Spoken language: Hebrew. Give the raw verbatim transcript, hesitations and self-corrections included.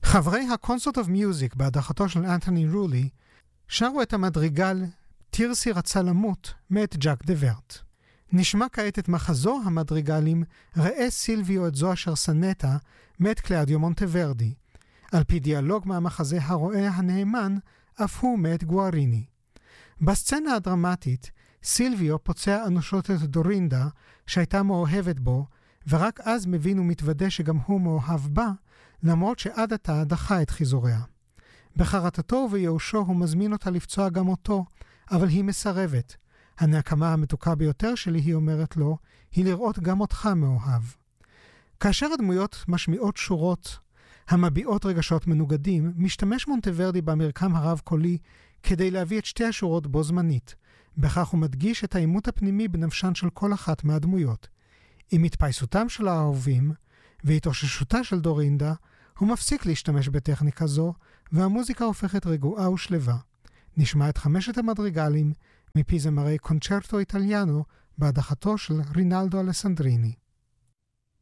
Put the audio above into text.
חברי ה-Concert of Music בהדרכתו של אנתוני רולי שרו את המדריגל "תירסי רצה למות" מאת ז'אק דה ורט. נשמע כעת את מחזור המדריגלים "ראה סילביו את זו אשר שנאת" מאת קלאודיו מונטוורדי. על פי דיאלוג מהמחזה הרועה הנאמן, אף הוא מאת גואריני. בסצנה הדרמטית, סילביו פוצע אנושות את דורינדה, שהייתה מאוהבת בו, ורק אז מבין ומתוודא שגם הוא מאוהב בה, למרות שעד עתה דחה את חיזוריה. בחרטתו ובייאושו הוא מזמין אותה לפצוע גם אותו, אבל היא מסרבת. הנקמה המתוקה ביותר שלי, היא אומרת לו, היא לראות גם אותך מאוהב. כאשר הדמויות משמיעות שורות המביעות רגשות מנוגדים, משתמש מונטוורדי במרקם הרב קולי כדי להביא את שתי השורות בו זמנית. בכך הוא מדגיש את העימות הפנימי בנפשן של כל אחת מהדמויות. עם התפייסותם של האהובים והתאוששותה של דורינדה, הוא מפסיק להשתמש בטכניקה זו, והמוזיקה הופכת רגועה ושלווה. נשמע את חמשת המדריגלים מפי זמרי קונצ'רטו איטליאנו בהדרכתו של רינלדו אלסנדריני.